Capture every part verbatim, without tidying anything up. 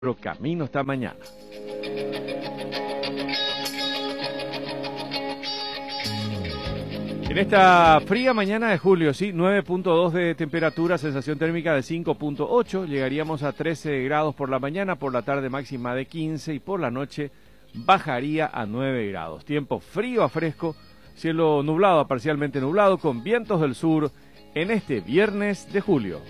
camino esta mañana. En esta fría mañana de julio, sí, nueve punto dos de temperatura, sensación térmica de cinco punto ocho, llegaríamos a trece grados por la mañana, por la tarde máxima de quince y por la noche bajaría a nueve grados. Tiempo frío a fresco, cielo nublado a parcialmente nublado, con vientos del sur en este viernes de julio.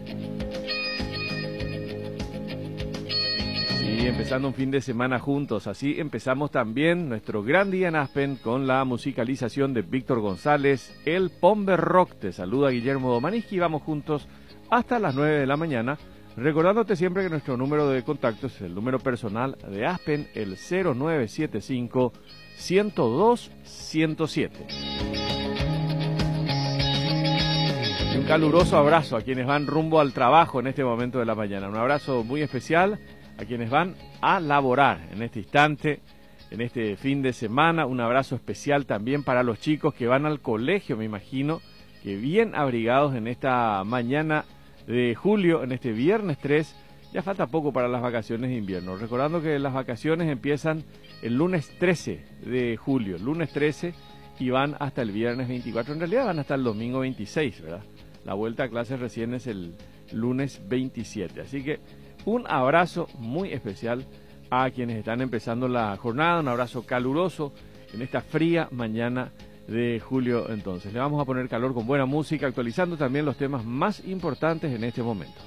Y empezando un fin de semana juntos, así empezamos también nuestro gran día en Aspen con la musicalización de Víctor González, el Pomber Rock. Te saluda Guillermo Domaniski, vamos juntos hasta las nueve de la mañana, recordándote siempre que nuestro número de contactos es el número personal de Aspen, el cero nueve siete cinco, uno cero dos, uno cero siete. Y un caluroso abrazo a quienes van rumbo al trabajo en este momento de la mañana, un abrazo muy especial a quienes van a laborar en este instante, en este fin de semana. Un abrazo especial también para los chicos que van al colegio, me imagino, que bien abrigados en esta mañana de julio, en este viernes tres. Ya falta poco para las vacaciones de invierno. Recordando que las vacaciones empiezan el lunes trece de julio, lunes trece, y van hasta el viernes veinticuatro. En realidad van hasta el domingo veintiséis, ¿verdad? La vuelta a clases recién es el lunes veintisiete. Así que un abrazo muy especial a quienes están empezando la jornada, un abrazo caluroso en esta fría mañana de julio. Entonces, le vamos a poner calor con buena música, actualizando también los temas más importantes en este momento.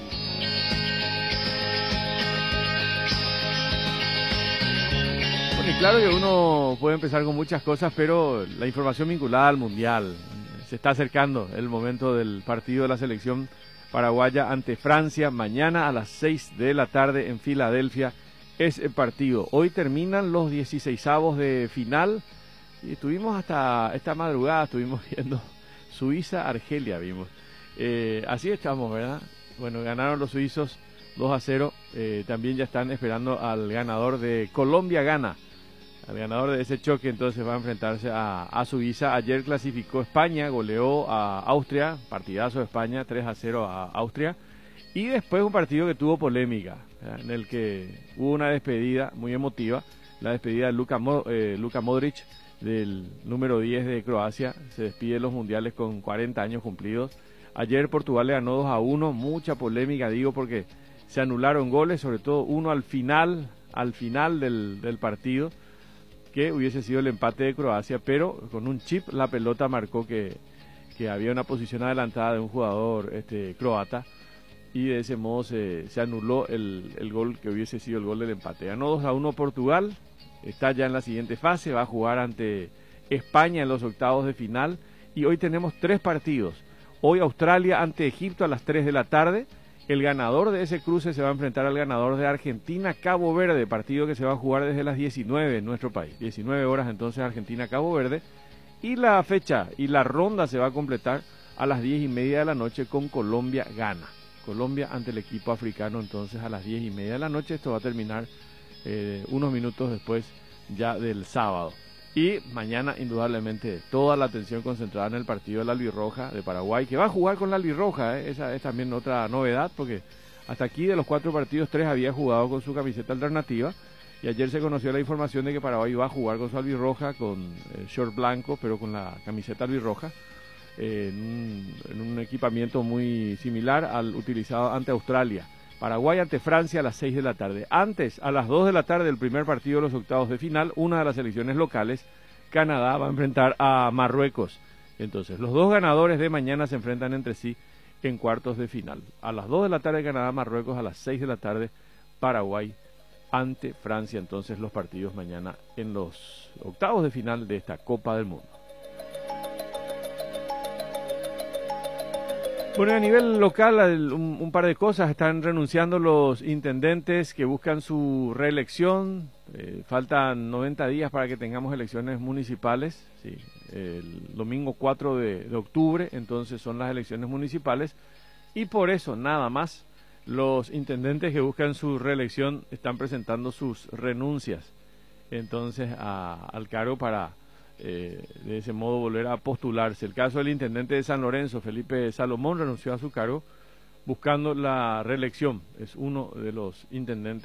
Bueno, y claro que uno puede empezar con muchas cosas, pero la información vinculada al Mundial. Se está acercando el momento del partido de la selección paraguaya ante Francia, mañana a las seis de la tarde en Filadelfia es el partido. Hoy terminan los dieciseisavos de final y estuvimos hasta esta madrugada, estuvimos viendo Suiza-Argelia, vimos. Eh, así estamos, ¿verdad? Bueno, ganaron los suizos dos a cero, eh, también ya están esperando al ganador de Colombia-Ghana. El ganador de ese choque entonces va a enfrentarse a, a Suiza. Ayer clasificó España, goleó a Austria, partidazo de España, tres a cero a Austria. Y después un partido que tuvo polémica, ¿verdad? En el que hubo una despedida muy emotiva, la despedida de Luka, Mo, eh, Luka Modric, del número diez de Croacia. Se despide de los mundiales con cuarenta años cumplidos. Ayer Portugal le ganó dos a uno, mucha polémica, digo, porque se anularon goles, sobre todo uno al final, al final del, del partido, que hubiese sido el empate de Croacia, pero con un chip la pelota marcó que, que había una posición adelantada de un jugador este, croata, y de ese modo se, se anuló el, el gol que hubiese sido el gol del empate. Ganó dos a uno Portugal, está ya en la siguiente fase, va a jugar ante España en los octavos de final, y hoy tenemos tres partidos. Hoy Australia ante Egipto a las tres de la tarde. El ganador de ese cruce se va a enfrentar al ganador de Argentina-Cabo Verde, partido que se va a jugar desde las diecinueve en nuestro país. diecinueve horas entonces Argentina-Cabo Verde. Y la fecha y la ronda se va a completar a las diez y media de la noche con Colombia-Ghana. Colombia ante el equipo africano entonces a las diez y media de la noche. Esto va a terminar eh, unos minutos después ya del sábado. Y mañana, indudablemente, toda la atención concentrada en el partido de la Albirroja de Paraguay, que va a jugar con la Albirroja, ¿eh? Esa es también otra novedad, porque hasta aquí de los cuatro partidos, tres había jugado con su camiseta alternativa, y ayer se conoció la información de que Paraguay va a jugar con su Albirroja, con eh, short blanco, pero con la camiseta Albirroja, eh, en, un, en un equipamiento muy similar al utilizado ante Australia. Paraguay ante Francia a las seis de la tarde. Antes, a las dos de la tarde, el primer partido de los octavos de final, una de las selecciones locales, Canadá va a enfrentar a Marruecos. Entonces, los dos ganadores de mañana se enfrentan entre sí en cuartos de final. A las dos de la tarde, Canadá, Marruecos, a las seis de la tarde, Paraguay ante Francia. Entonces, los partidos mañana en los octavos de final de esta Copa del Mundo. Bueno, a nivel local, un, un par de cosas. Están renunciando los intendentes que buscan su reelección. Eh, faltan noventa días para que tengamos elecciones municipales. Sí, el domingo cuatro de, de octubre, entonces son las elecciones municipales. Y por eso, nada más, los intendentes que buscan su reelección están presentando sus renuncias. Entonces, a, al cargo para eh, de ese modo volver a postularse. El caso del intendente de San Lorenzo, Felipe Salomón, renunció a su cargo buscando la reelección. Es uno de los intendentes